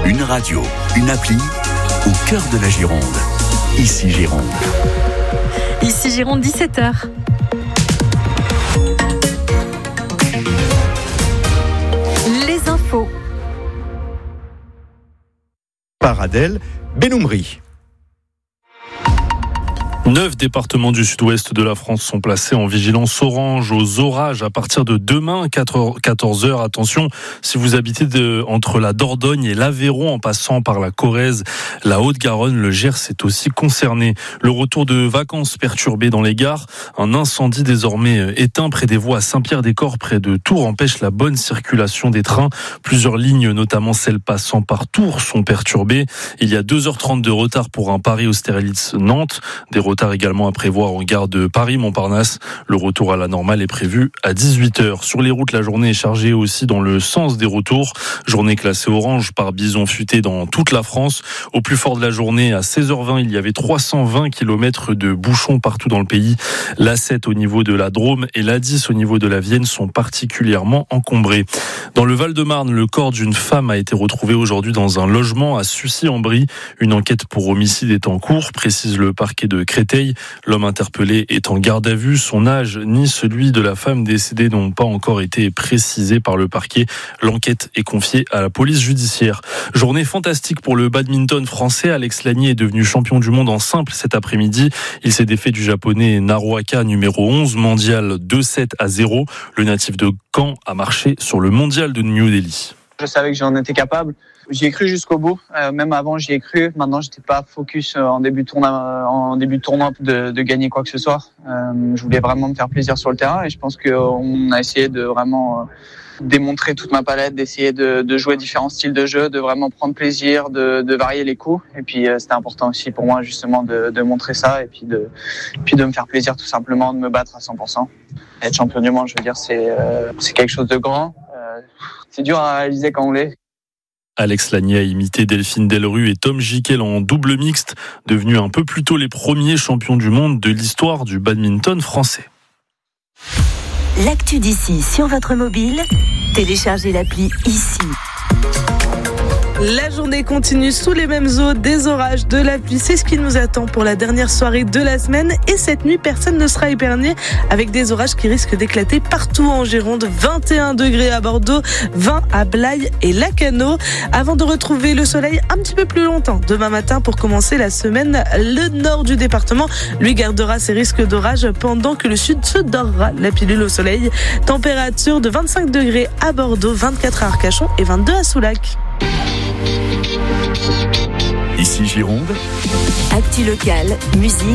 Une radio, une appli, au cœur de la Gironde. Ici Gironde. Ici Gironde, 17h. Les infos. Par Adèle Benoumri. 9 départements du sud-ouest de la France sont placés en vigilance orange aux orages à partir de demain, 14h. Attention, si vous habitez entre la Dordogne et l'Aveyron en passant par la Corrèze, la Haute-Garonne, le Gers est aussi concerné. Le retour de vacances perturbé dans les gares, un incendie désormais éteint près des voies à Saint-Pierre-des-Corps, près de Tours, empêche la bonne circulation des trains. Plusieurs lignes, notamment celles passant par Tours, sont perturbées. Il y a 2h30 de retard pour un Paris-Austerlitz-Nantes. Des retards également à prévoir en gare de Paris-Montparnasse. Le retour à la normale est prévu à 18h. Sur les routes, la journée est chargée aussi dans le sens des retours. Journée classée orange par bison futé dans toute la France. Au plus fort de la journée, à 16h20, il y avait 320 km de bouchons partout dans le pays. L'A7 au niveau de la Drôme et l'A10 au niveau de la Vienne sont particulièrement encombrés. Dans le Val-de-Marne, le corps d'une femme a été retrouvé aujourd'hui dans un logement à Sucy-en-Brie. Une enquête pour homicide est en cours, précise le parquet de Créteil. L'homme interpellé est en garde à vue. Son âge ni celui de la femme décédée n'ont pas encore été précisés par le parquet. L'enquête est confiée à la police judiciaire. Journée fantastique pour le badminton français. Alex Lanier est devenu champion du monde en simple cet après-midi. Il s'est défait du japonais Naruhaka, numéro 11 mondial, 2-7-0. Le natif de Caen a marché sur le mondial de New Delhi. Je savais que j'en étais capable. J'y ai cru jusqu'au bout. Même avant, j'y ai cru. Maintenant, j'étais pas focus en début de tournoi de gagner quoi que ce soit. Je voulais vraiment me faire plaisir sur le terrain et je pense qu'on a essayé de vraiment démontrer toute ma palette, d'essayer de jouer différents styles de jeu, de vraiment prendre plaisir, de varier les coups. Et puis, c'était important aussi pour moi justement de montrer ça et puis de me faire plaisir tout simplement, de me battre à 100%. Être champion du monde, je veux dire, c'est quelque chose de grand. C'est dur à réaliser quand on l'est. Alex Lanier a imité Delphine Delru et Tom Gickel en double mixte, devenus un peu plus tôt les premiers champions du monde de l'histoire du badminton français. L'actu d'ici sur votre mobile, téléchargez l'appli ici. La journée continue sous les mêmes eaux, des orages, de la pluie. C'est ce qui nous attend pour la dernière soirée de la semaine. Et cette nuit, personne ne sera épargné avec des orages qui risquent d'éclater partout en Gironde. 21 degrés à Bordeaux, 20 à Blaye et Lacanau. Avant de retrouver le soleil un petit peu plus longtemps demain matin pour commencer la semaine, le nord du département lui gardera ses risques d'orage pendant que le sud se dorera la pilule au soleil. Température de 25 degrés à Bordeaux, 24 à Arcachon et 22 à Soulac. Ici Gironde. Actu locale, musique.